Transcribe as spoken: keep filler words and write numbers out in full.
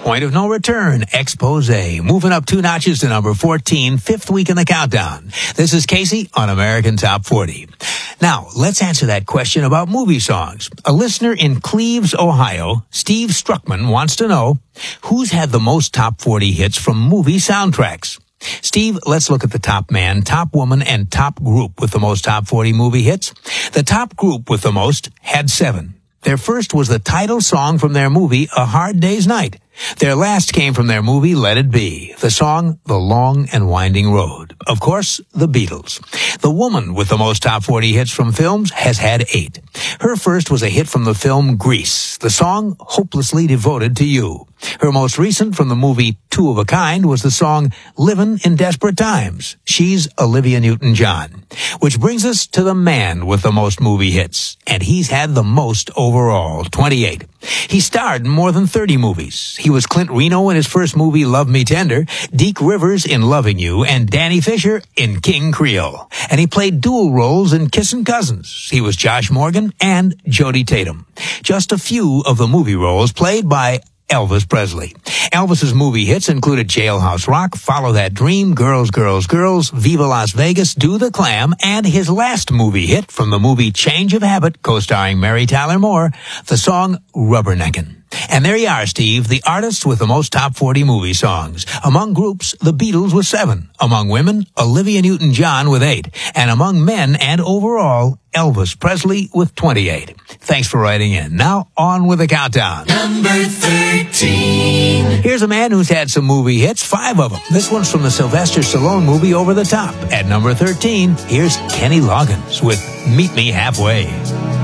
Point of No Return, Expose, moving up two notches to number fourteen, fifth week in the countdown. This is Casey on American Top forty. Now, let's answer that question about movie songs. A listener in Cleves, Ohio, Steve Struckman, wants to know, who's had the most top forty hits from movie soundtracks? Steve, let's look at the top man, top woman, and top group with the most top forty movie hits. The top group with the most had seven. Their first was the title song from their movie, A Hard Day's Night. Their last came from their movie, Let It Be, the song, The Long and Winding Road. Of course, the Beatles. The woman with the most top forty hits from films has had eight. Her first was a hit from the film Grease, the song, Hopelessly Devoted to You. Her most recent from the movie Two of a Kind was the song Livin' in Desperate Times. She's Olivia Newton-John. Which brings us to the man with the most movie hits. And he's had the most overall, twenty-eight. He starred in more than thirty movies. He was Clint Reno in his first movie, Love Me Tender, Deke Rivers in Loving You, and Danny Fisher in King Creole. And he played dual roles in Kissin' Cousins. He was Josh Morgan and Jodie Tatum. Just a few of the movie roles played by Elvis Presley. Elvis's movie hits included Jailhouse Rock, Follow That Dream, Girls, Girls, Girls, Viva Las Vegas, Do the Clam, and his last movie hit from the movie Change of Habit, co-starring Mary Tyler Moore, the song Rubberneckin'. And there you are, Steve, the artist with the most top forty movie songs. Among groups, the Beatles with seven. Among women, Olivia Newton-John with eight. And among men and overall, Elvis Presley with twenty-eight. Thanks for writing in. Now, on with the countdown. Number thirteen. Here's a man who's had some movie hits, five of them. This one's from the Sylvester Stallone movie Over the Top. At number thirteen, here's Kenny Loggins with Meet Me Halfway.